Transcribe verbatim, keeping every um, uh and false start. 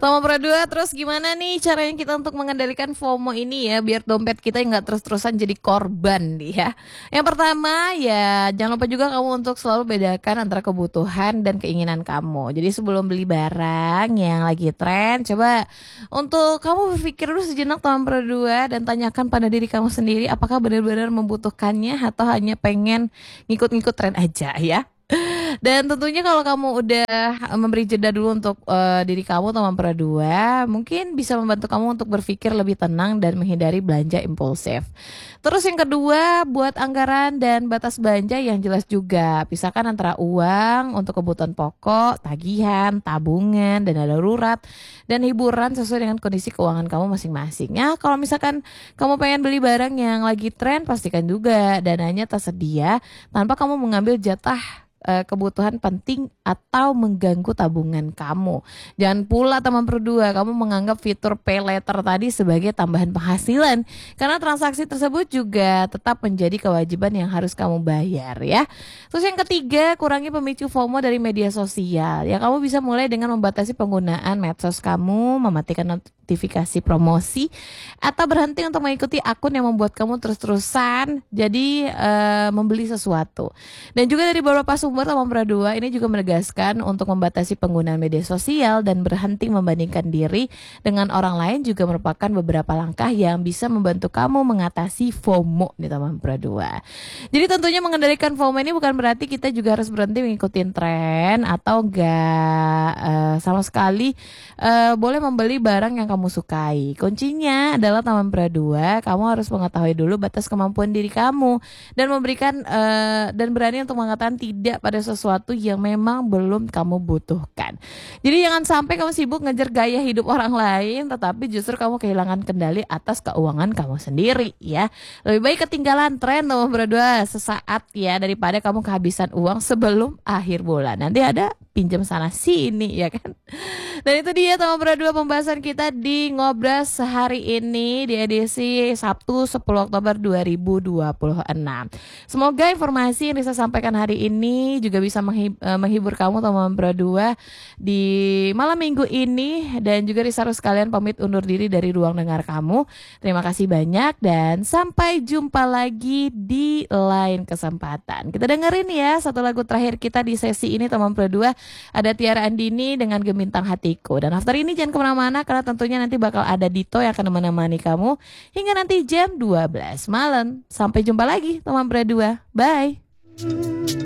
Toma Pradua, terus gimana nih caranya kita untuk mengendalikan FOMO ini ya, biar dompet kita nggak terus-terusan jadi korban nih ya. Yang pertama ya, jangan lupa juga kamu untuk selalu bedakan antara kebutuhan dan keinginan kamu. Jadi sebelum beli barang yang lagi tren, coba untuk kamu berpikir dulu sejenak Toma Pradua dan tanyakan pada diri kamu sendiri apakah benar-benar membutuhkannya atau hanya pengen ngikut-ngikut tren aja ya. Dan tentunya kalau kamu udah memberi jeda dulu untuk uh, diri kamu Toma Pradua, mungkin bisa membantu kamu untuk berpikir lebih tenang dan menghindari belanja impulsif. Terus yang kedua, buat anggaran dan batas belanja yang jelas juga. Pisahkan antara uang untuk kebutuhan pokok, tagihan, tabungan, dana darurat, dan hiburan sesuai dengan kondisi keuangan kamu masing-masing. Ya, kalau misalkan kamu pengen beli barang yang lagi tren, pastikan juga dananya tersedia tanpa kamu mengambil jatah kebutuhan penting atau mengganggu tabungan kamu. Jangan pula Toma Pradua kamu menganggap fitur pay later tadi sebagai tambahan penghasilan, karena transaksi tersebut juga tetap menjadi kewajiban yang harus kamu bayar ya. Terus yang ketiga, kurangi pemicu FOMO dari media sosial. Ya, kamu bisa mulai dengan membatasi penggunaan medsos kamu, mematikan notifikasi promosi, atau berhenti untuk mengikuti akun yang membuat kamu terus-terusan jadi uh, membeli sesuatu. Dan juga dari beberapa sumber Toma Pradua ini juga menegaskan untuk membatasi penggunaan media sosial dan berhenti membandingkan diri dengan orang lain juga merupakan beberapa langkah yang bisa membantu kamu mengatasi FOMO di Toma Pradua. Jadi tentunya mengendalikan FOMO ini bukan berarti kita juga harus berhenti mengikuti tren atau enggak uh, sama sekali uh, boleh membeli barang yang kamu sukai. Kuncinya adalah Toma Pradua, kamu harus mengetahui dulu batas kemampuan diri kamu dan memberikan uh, dan berani untuk mengatakan tidak pada sesuatu yang memang belum kamu butuhkan. Jadi jangan sampai kamu sibuk ngejar gaya hidup orang lain, tetapi justru kamu kehilangan kendali atas keuangan kamu sendiri ya. Lebih baik ketinggalan tren Toma Pradua sesaat ya, daripada kamu kehabisan uang sebelum akhir bulan. Nanti ada pinjam sana sini ya kan. Dan itu dia Toma Pradua pembahasan kita di Ngobras hari ini di edisi Sabtu sepuluh Oktober dua ribu dua puluh enam. Semoga informasi yang bisa sampaikan hari ini juga bisa menghibur kamu Toma Pradua di malam minggu ini. Dan juga Risa harus sekalian pamit undur diri dari ruang dengar kamu. Terima kasih banyak dan sampai jumpa lagi di lain kesempatan. Kita dengerin ya satu lagu terakhir kita di sesi ini Toma Pradua. Ada Tiara Andini dengan Gemintang Hatiku. Dan after ini jangan kemana-mana karena tentunya nanti bakal ada Dito yang akan menemani kamu hingga nanti jam dua belas malam. Sampai jumpa lagi Toma Pradua. Bye.